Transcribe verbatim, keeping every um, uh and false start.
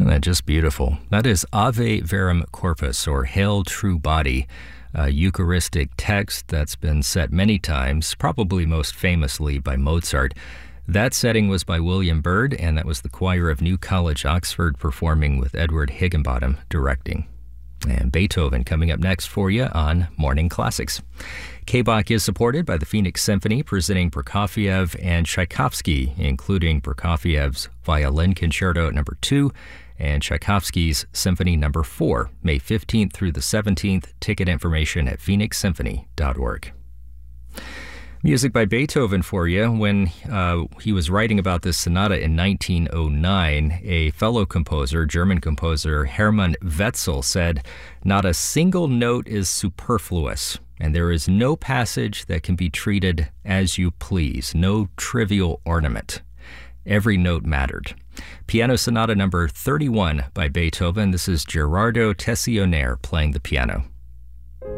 Isn't that just beautiful? That is Ave Verum Corpus, or Hail True Body, a Eucharistic text that's been set many times, probably most famously by Mozart. That setting was by William Byrd, and that was the choir of New College, Oxford, performing with Edward Higginbottom directing. And Beethoven coming up next for you on Morning Classics. K-Bach is supported by the Phoenix Symphony, presenting Prokofiev and Tchaikovsky, including Prokofiev's Violin Concerto number two and Tchaikovsky's Symphony number four, May fifteenth through the seventeenth. Ticket information at phoenix symphony dot org. Music by Beethoven for you. When uh, he was writing about this sonata in nineteen oh nine, a fellow composer, German composer Hermann Wetzel, said, "Not a single note is superfluous, and there is no passage that can be treated as you please, no trivial ornament. Every note mattered." Piano Sonata number thirty-one by Beethoven. This is Gerardo Tessonnier playing the piano.